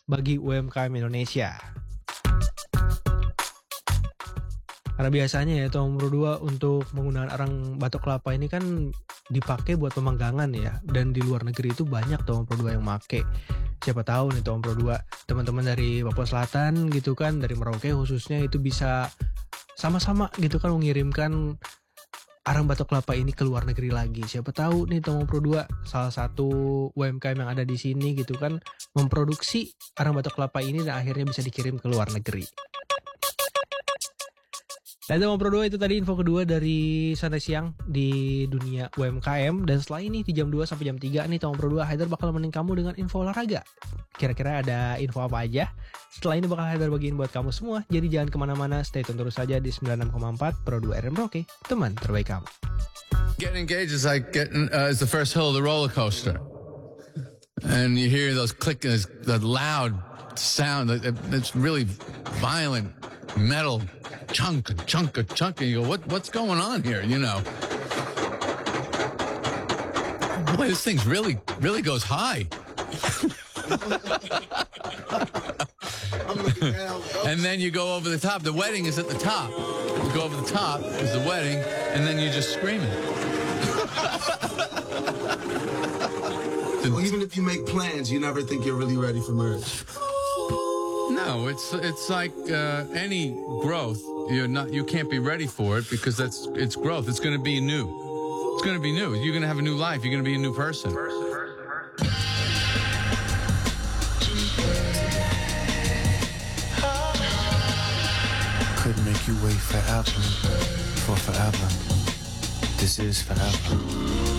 bagi UMKM Indonesia. Karena biasanya ya tahun nomor 2 untuk penggunaan arang batok kelapa ini kan dipakai buat pemanggangan ya. Dan di luar negeri itu banyak tahun nomor 2 yang make. Siapa tahu nih tahun nomor 2 teman-teman dari Papua Selatan gitu kan, dari Merauke khususnya itu bisa sama-sama gitu kan mengirimkan arang batok kelapa ini ke luar negeri lagi. Siapa tahu nih tahun nomor 2 salah satu UMKM yang ada di sini gitu kan memproduksi arang batok kelapa ini dan akhirnya bisa dikirim ke luar negeri. Dan nomor 2 itu tadi info kedua dari Santai Siang di dunia UMKM. Dan setelah ini di jam 2 sampai jam 3 nih nomor 2 Haidar bakal menemani kamu dengan info olahraga. Kira-kira ada info apa aja? Setelah ini bakal Haidar bagiin buat kamu semua. Jadi jangan kemana-mana, stay tune terus saja di 96,4 Pro 2 RM Roke, teman terbaik kamu. Getting engaged is like is the first hill of the roller coaster. And you hear those clickers, the loud sound, it's really violent metal. Chunk, and you go, what's going on here, you know? Boy, this thing's really goes high. And then you go over the top. The wedding is at the top. You go over the top is the wedding, and then you're just screaming. Well, even if you make plans, you never think you're really ready for marriage. No, it's like any growth. You can't be ready for it because it's growth. It's going to be new. It's going to be new. You're going to have a new life. You're going to be a new person. Couldn't make you wait forever for forever. This is forever.